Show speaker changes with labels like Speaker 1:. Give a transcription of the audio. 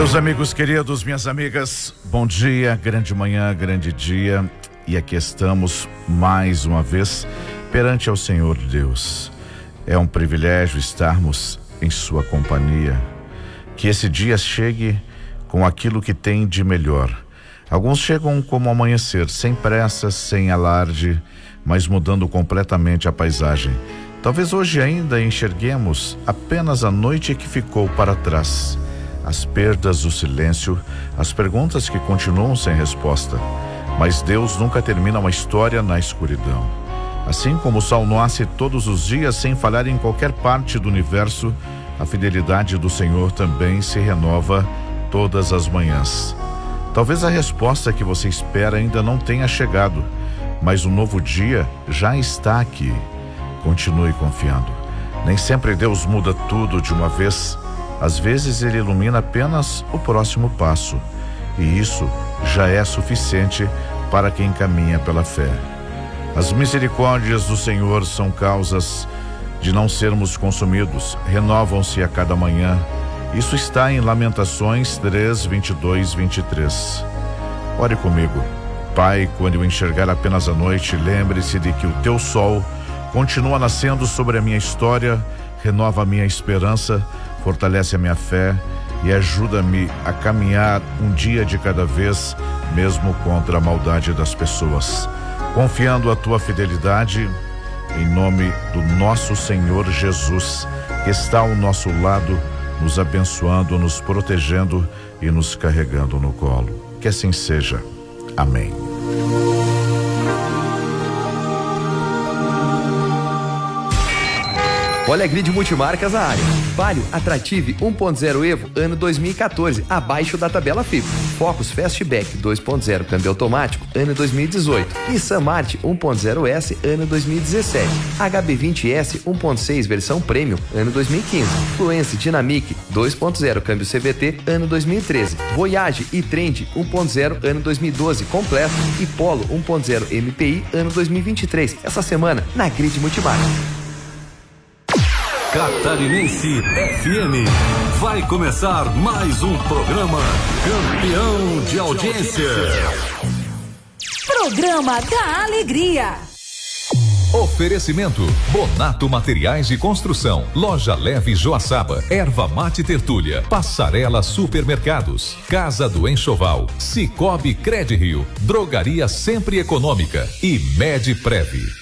Speaker 1: Meus amigos queridos, minhas amigas, bom dia, grande manhã, grande dia. E aqui estamos mais uma vez perante ao Senhor Deus. É um privilégio estarmos em sua companhia. Que esse dia chegue com aquilo que tem de melhor. Alguns chegam como amanhecer, sem pressa, sem alarde, mas mudando completamente a paisagem. Talvez hoje ainda enxerguemos apenas a noite que ficou para trás. As perdas, o silêncio, as perguntas que continuam sem resposta. Mas Deus nunca termina uma história na escuridão. Assim como o sol nasce todos os dias sem falhar em qualquer parte do universo, a fidelidade do Senhor também se renova todas as manhãs. Talvez a resposta que você espera ainda não tenha chegado, mas um novo dia já está aqui. Continue confiando. Nem sempre Deus muda tudo de uma vez. Às vezes Ele ilumina apenas o próximo passo, e isso já é suficiente para quem caminha pela fé. As misericórdias do Senhor são causas de não sermos consumidos, renovam-se a cada manhã. Isso está em Lamentações 3, 22, 23. Ore comigo. Pai, quando eu enxergar apenas a noite, lembre-se de que o teu sol continua nascendo sobre a minha história, renova a minha esperança, fortalece a minha fé e ajuda-me a caminhar um dia de cada vez, mesmo contra a maldade das pessoas. Confiando a tua fidelidade, em nome do nosso Senhor Jesus, que está ao nosso lado, nos abençoando, nos protegendo e nos carregando no colo. Que assim seja. Amém.
Speaker 2: Olha a grid multimarcas na área. Palio Attractive 1.0 Evo ano 2014, abaixo da tabela FIP. Focus Fastback 2.0 câmbio automático ano 2018. Nissan March 1.0S ano 2017. HB20S 1.6 versão Premium ano 2015. Fluence Dynamic 2.0 câmbio CVT ano 2013. Voyage e Trend 1.0 ano 2012 completo e Polo 1.0 MPI ano 2023. Essa semana na grid multimarcas.
Speaker 3: Catarinense FM. Vai começar mais um programa campeão de audiência.
Speaker 4: Programa da Alegria.
Speaker 5: Oferecimento: Bonato Materiais de Construção, Loja Leve Joaçaba, Erva Mate Tertúlia, Passarela Supermercados, Casa do Enxoval, Cicobi Credirio, Drogaria Sempre Econômica e Medprev.